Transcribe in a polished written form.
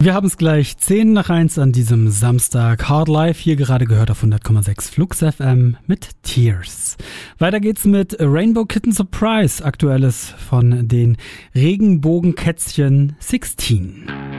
Wir haben es gleich 10:10 an diesem Samstag. Hard Life, hier gerade gehört auf 100,6 Flux FM mit Tears. Weiter geht's mit Rainbow Kitten Surprise, aktuelles von den Regenbogenkätzchen 16.